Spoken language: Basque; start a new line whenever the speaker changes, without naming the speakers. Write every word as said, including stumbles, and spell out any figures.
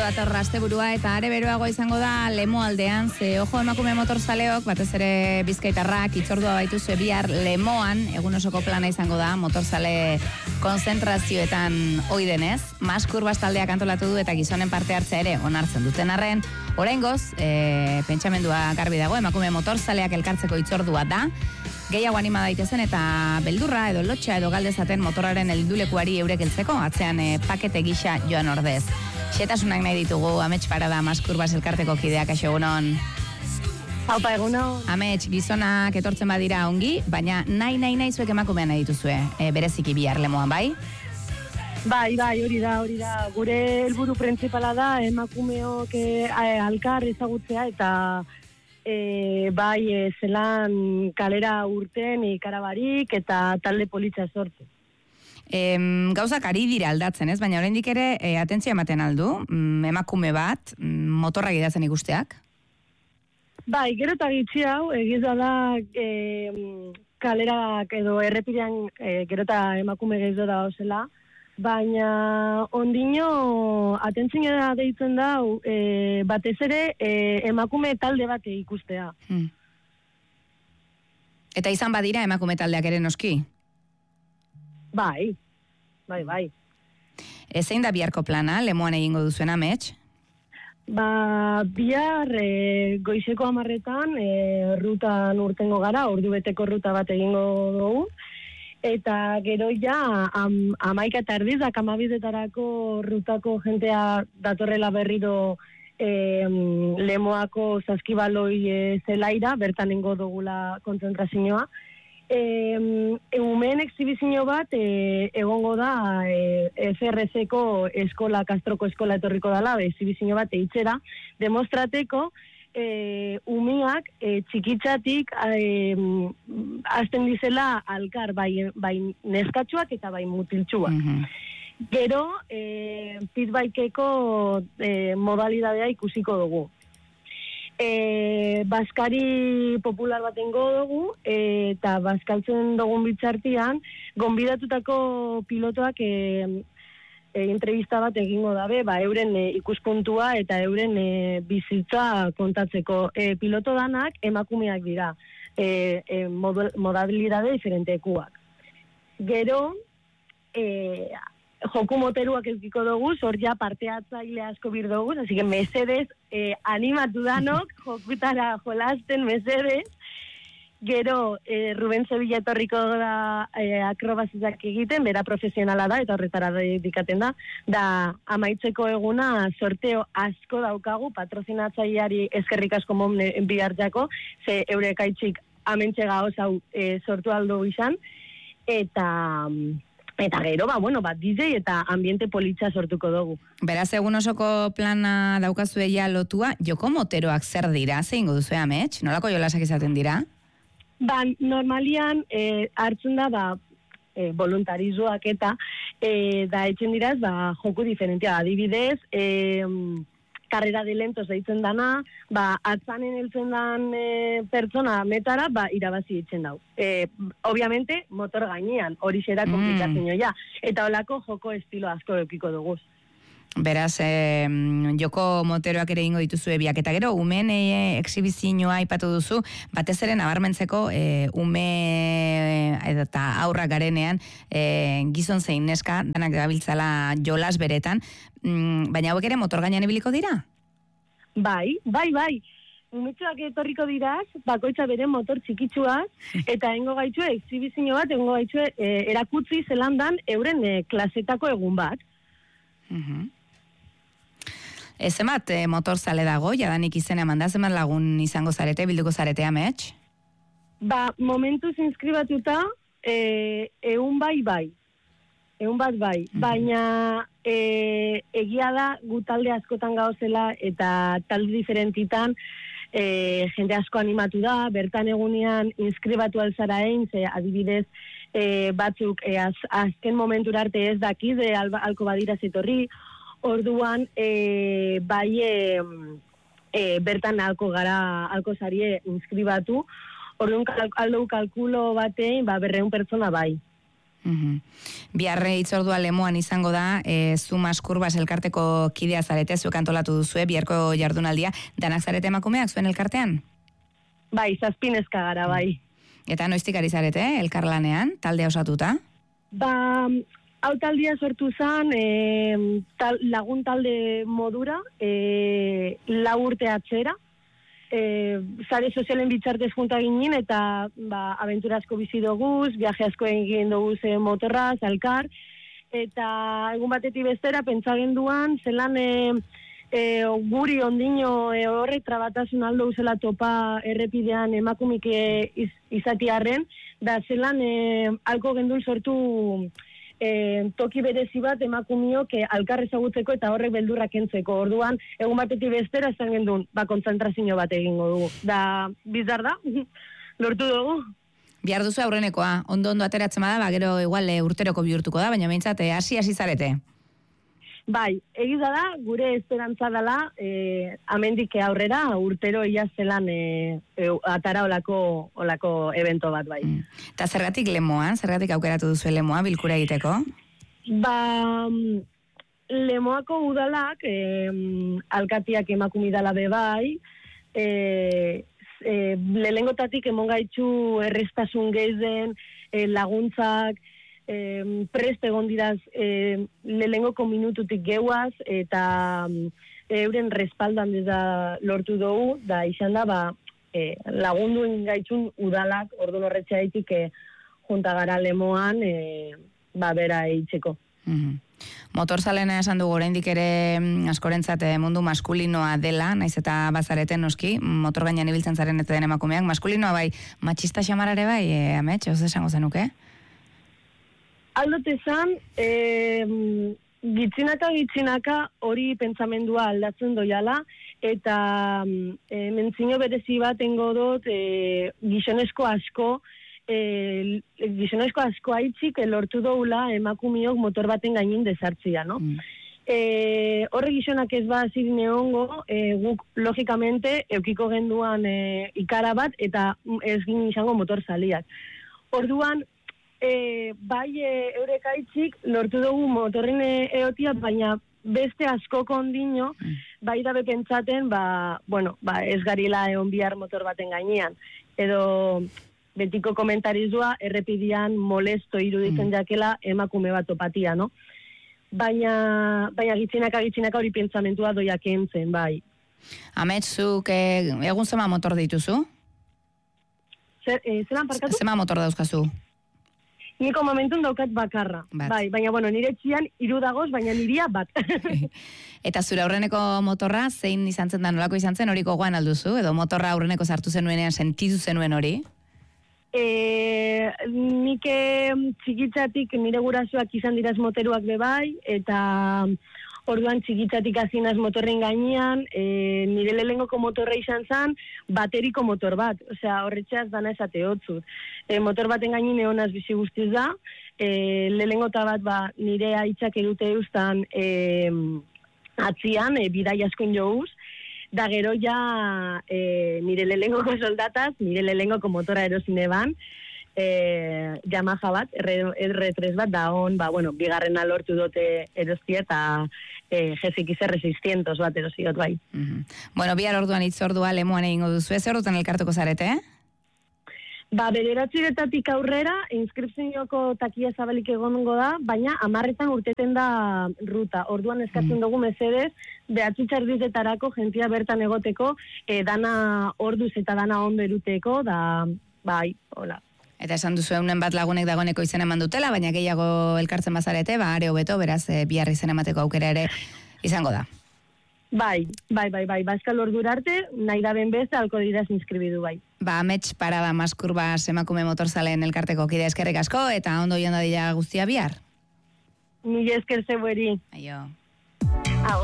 dator asteburua eta are beroago izango da Lemo aldean, ze ojo emakume motorzaleok, batez ere bizkaitarrak, itzordua baituzue bihar Lemoan, egun osoko plana izango da, motorzale konzentrazioetan ohi denez, Maskur bastaldeak antolatu du eta gizonen parte hartzea ere onartzen duten arren, oraingoz, e, pentsamendua garbi dago, emakume motorzaleak elkartzeko itzordua da, gehiago anima daitezen eta beldurra edo lotxa edo galdezaten motorraren heldulekuari eurek heltzeko, atzean e, pakete gisa joan ordez. Xetasunak nahi ditugu, Amets Parada Maskur Bas elkarteko kideak, aixo egunon.
Haupa egunon.
Amets, gizonak etortzen badira ongi, baina nahi nahi nahi zuek emakumean nahi dituzue, e, bereziki bihar Lemoan, bai?
Bai, bai, hori da, hori da. Gure helburu printzipala da emakumeok e, alkar ezagutzea eta e, bai e, zelan kalera urten ikarabarik eta talde politza sortu.
E, gauzak ari dira aldatzen, ez? Baina oraindik ere e, atentzia ematen aldu, mm, emakume bat, mm, motorra gidatzen ikusteak?
Bai, gero eta gitxi hau, egiz da e, kalerak edo errepidean e, gero eta emakume gehiago da osela, baina ondino atentzia deitzen da e, batez ere e, emakume talde bate ikustea.
Hmm. Eta izan badira emakume taldeak ere noski?
Bai, bai, bai.
Ezein da biharko plana, Lemoan egingo duzuen, Amets?
Ba, bihar e, goizeko hamarretan e, rutan urtengo gara, ordu beteko ruta bat egingo dugu, eta gero ja am, amaika eta erdizak amabizetarako rutako jentea datorrela berriro e, Lemoako Saskibaloi e, zelaira, bertan ingo dugula kontzentrazioa. E, Eumen exhibizio bat e, egongo da e, F R C-ko eskola, Kastroko eskola etorriko dala, exhibizio bat eitzera, demostrateko e, umiak e, txikitzatik e, azten dizela alkar, bai, bai neskatxuak eta bai mutiltxuak. Mm-hmm. Gero, e, pitbikeko e, modalidadea ikusiko dugu. E, Baskari popular bat ingo dugu, e, eta bazkaltzen dugun bitzartian, gonbidatutako pilotoak e, e, entrevista bat egingo dabe, ba, euren e, ikuspuntua eta euren e, bizitza kontatzeko. E, piloto danak emakumeak dira, e, e, modalidade diferentekuak. Gero, e, joku moteruak eukiko dugu, hor ja parte hartzaile asko bir dugu, así que mesedez, eh, animatu danok, jokutara jolasten mesedez. Gero, eh, Ruben Sevilla etorriko da eh, akrobazizak egiten, bera profesionala da, eta horretara dedikaten da, da amaitzeko eguna sorteo asko daukagu, patrozinatzaileari eskerrik asko mon bihartzako, ze eurekaitxik amentxega osau eh, sortu aldo izan, eta... Eta gero, ba, bueno, ba, D J eta ambiente politxa sortuko dugu.
Beraz, egun osoko plana daukazue ja lotua, joko moteroak zer dira, zein duzu Amets? Nolako jolasak izaten dira?
Ba, normalian, eh, hartzen da, ba, eh, voluntarizoak eta, eh, da etxen diraz, ba, joku diferentia. Adibidez, eh, karrera de lentos deitzen dana, ba, atzanen heltzen dan e, pertsona metara, ba, irabazi itzen dau. E, obviamente, motor gainean, hori xera komplikazio ja. Eta holako joko estilo asko eukiko dugu.
Beraz, eh, joko moteroak ere ingo dituzue biak. Eta gero, umen e, exhibizioa aipatu duzu, batez ere nabarmentzeko e, ume eta aurrak garenean e, gizon zein neska, danak dabiltzala jolas beretan, mm, baina hauek ere motor gainean ibiliko dira?
Bai, bai, bai. Umetxoak etorriko diraz, bakoitza bere motor txikitsuaz, eta engo gaitxue, exhibizio bat, engo gaitxue, e, erakutzi zelandan euren e, klasetako egun bat.
Mhm. Ez emat e, motor zale dago, jadanik izena manda, zemat lagun izango zarete, bilduko zarete Amets?
Ba, momentuz inskribatuta, e, eun bai bai. Eun bat bai. Mm-hmm. Baina e, egia da gu talde askotan gauzela eta talde diferentitan e, jende asko animatu da, bertan egunean inskribatu alzara egin, ze adibidez e, batzuk e, az, azken momentura arte ez dakiz, e, al, alko badira zetorri, orduan, e, bai, e, e, bertan alko gara, alko zarie inskribatu, orduan kal, aldo kalkulo batein, ba, berreun pertsona bai.
Mm-hmm. Biarre hitzordua Lemoan izango da, e, zu Maskurbas elkarteko kidea zarete, zuek antolatu duzue, biharko jardunaldia, danak zarete emakumeak zuen elkartean?
Bai, zazpinezka gara, bai.
Eta noiztik ari zarete, elkarlanean, taldea osatuta?
Ba, hau taldia sortu zen, e, tal, lagun talde modura, e, lau urte atzera, e, zare sozialen bitzartez junta ginen, eta ba, abentura asko bizi doguz, viaje asko egin doguz e, motorraz, alkar, eta egun batetik bestera, pentsagen duan, zelan e, e, guri ondino e, horre trabatasun aldo uzela topa errepidean emakumik e, iz, izatiarren, da zelan e, alko gendun sortu e, toki berezi bat emakumiok e, alkar ezagutzeko eta horrek beldurrak kentzeko. Orduan, egun batetik bestera esan gendun, ba, kontzentrazio bat egingo dugu. Da, bizar da, lortu dugu.
Bihar duzu aurrenekoa, ondo-ondo ateratzen bada, ba, gero igual e, urteroko bihurtuko da, baina behintzat, hasi-hasi zarete.
Bai, egiza da, gure esperantza dela, e, amendik aurrera, urtero ia zelan e, e, atara olako, olako evento bat, bai.
Mm. Eta zergatik Lemoan, zergatik aukeratu duzu Lemoa, bilkura egiteko?
Ba, Lemoako udalak, e, alkatiak emakumidala be bai, e, e, lehengotatik emon gaitxu errestasun geizen, e, laguntzak, Eh, prest egon diraz eh, lehengoko minututik geuaz eta eh, euren respaldan dira lortu dugu, da izan da ba, eh, lagundu ingaitzun udalak orduan horretxea ditik eh, junta gara Lemoan eh, ba bera eitzeko.
Mm-hmm. Motorzalena esan dugu oraindik ere askorentzat mundu maskulinoa dela, naiz eta bazareten noski, motor gainean ibiltzen zaren eta den emakumeak, maskulinoa bai, matxista xamarare bai, eh, amets, oz esango zenuke?
Aldote zan, e, gitzinaka gitzinaka hori pentsamendua aldatzen doiala, eta e, mentzino berezi bat engo dut e, gizonezko asko, e, gizonezko asko haitzik lortu doula emakumiok motor baten gainin desartzia, no? Mm. E, horre gizonak ez ba zirin egongo, e, guk logikamente eukiko genduan e, ikara bat, eta ez ginen izango motor zaliak. Orduan, E, bai e, eurek aitzik lortu dugu motorren eotia, baina beste asko kondino, bai dabe pentsaten, ba, bueno, ba, ez garila egon bihar motor baten gainean. Edo betiko komentarizua errepidian molesto iruditzen jakela emakume bat opatia, no? Baina, baina gitzinaka gitzinaka hori pentsamentua doiak entzen, bai.
Ametzuk, e, egun zema motor dituzu?
Zer, e, zelan parkatu?
Zema motor dauzkazu?
Niko momentun daukat bakarra. Bat. Bai, baina bueno, nire txian hiru dagoz, baina niria bat.
Eta zure aurreneko motorra, zein izan zen da, nolako izan zen, hori gogoan alduzu? Edo motorra aurreneko sartu zenuenean sentitu zenuen hori?
E, nik txikitzatik nire gurasoak izan diraz moteruak bebai, eta orduan txikitzatik azinaz motorren gainean, e, nire lehengoko motorra izan zen, bateriko motor bat. Osea, horretxeaz dana esate hotzut. E, motor baten gainin egonaz bizi guztiz da, e, lehengota bat ba, nire aitzak edute eustan e, atzian, e, bidai askoin jouz, da gero ja e, nire lehengoko soldataz, nire lehengoko motora erosine ban, e, Yamaha bat, erre tres bat, da on, ba, bueno, bigarrena lortu dute erostia eta e, G X R seiscientos bat erosiot bai.
Mm-hmm. Bueno, bihar orduan hitzordua Lemoan egingo duzu, ez orduan elkartuko zarete, eh?
Ba, bederatzietatik aurrera, inskripzioko takia zabalik egongo da, baina amarretan urteten da ruta. Orduan eskatzen dugu mesedez, behatzi txardizetarako jentia bertan egoteko, e, dana orduz eta dana ondo eruteko, da, bai, hola.
Eta esan duzu eunen bat lagunek dagoeneko izen eman dutela, baina gehiago elkartzen bazarete, ba, are hobeto, beraz, e, bihar izen emateko aukera ere izango da.
Bai, bai, bai, bai, bazkal ordura arte, nahi da ben beste, alko diraz inskribidu, bai.
Ba, amets parada Maskurbas emakume motorzaleen elkarteko kide eskerrik asko, eta ondo joan dadila guztia bihar.
Mila esker zeueri.
Aio.